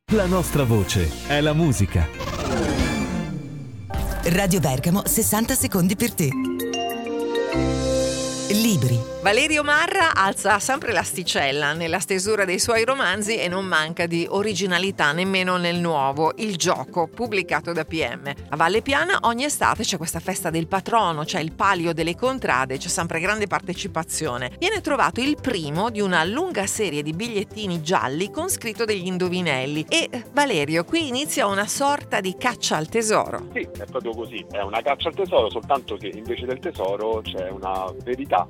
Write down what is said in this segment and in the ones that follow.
La nostra voce è la musica. Radio Bergamo, 60 secondi per te. Libri. Valerio Marra alza sempre l'asticella nella stesura dei suoi romanzi e non manca di originalità nemmeno nel nuovo Il Gioco, pubblicato da PM. A Valle Piana ogni estate c'è questa festa del patrono, c'è il palio delle contrade, c'è sempre grande partecipazione. Viene trovato il primo di una lunga serie di bigliettini gialli con scritto degli indovinelli e Valerio, qui inizia una sorta di caccia al tesoro. Sì, è proprio così, è una caccia al tesoro, soltanto che invece del tesoro c'è una verità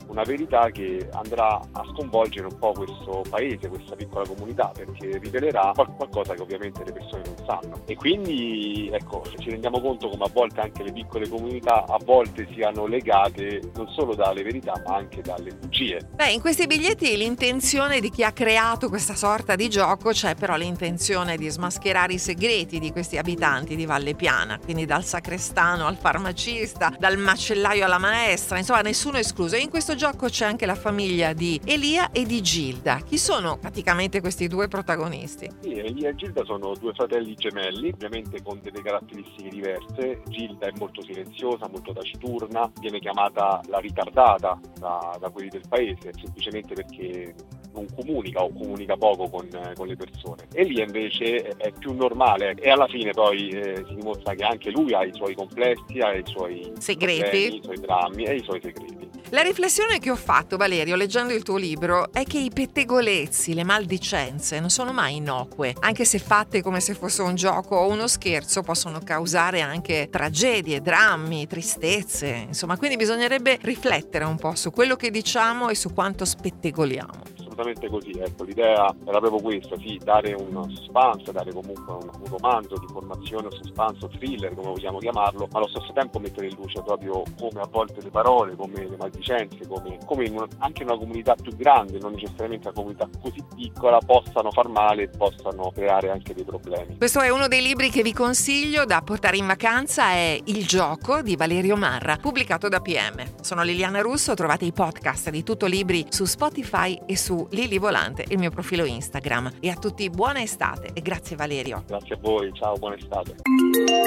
che andrà a sconvolgere un po' questo paese, questa piccola comunità, perché rivelerà qualcosa che ovviamente le persone non sanno. E quindi, ecco, ci rendiamo conto come a volte anche le piccole comunità a volte siano legate non solo dalle verità, ma anche dalle bugie. In questi biglietti l'intenzione di chi ha creato questa sorta di gioco, c'è però l'intenzione di smascherare i segreti di questi abitanti di Valle Piana, quindi dal sacrestano al farmacista, dal macellaio alla maestra, insomma nessuno escluso. E in questo gioco c'è anche la famiglia di Elia e di Gilda. Chi sono praticamente questi due protagonisti? Sì, Elia e Gilda sono due fratelli gemelli, ovviamente con delle caratteristiche diverse. Gilda è molto silenziosa, molto taciturna, viene chiamata la ritardata da quelli del paese, semplicemente perché non comunica o comunica poco con le persone. Elia invece è più normale e alla fine poi si dimostra che anche lui ha i suoi complessi, ha i suoi segreti, problemi, i suoi drammi e i suoi segreti. La riflessione che ho fatto, Valerio, leggendo il tuo libro, è che i pettegolezzi, le maldicenze non sono mai innocue, anche se fatte come se fosse un gioco o uno scherzo, possono causare anche tragedie, drammi, tristezze, insomma, quindi bisognerebbe riflettere un po' su quello che diciamo e su quanto spettegoliamo. Assolutamente così, ecco, l'idea era proprio questa, sì, dare un suspense, dare comunque un romanzo di formazione, suspense, thriller, come vogliamo chiamarlo, ma allo stesso tempo mettere in luce proprio come a volte le parole, come le maldicenze, come anche in una comunità più grande, non necessariamente una comunità così piccola, possano far male e possano creare anche dei problemi. Questo è uno dei libri che vi consiglio da portare in vacanza, è Il Gioco di Valerio Marra, pubblicato da PM. Sono Liliana Russo, trovate i podcast di Tutto Libri su Spotify e su Lili Volante, il mio profilo Instagram. E a tutti buona estate e grazie Valerio. Grazie a voi, ciao, buona estate.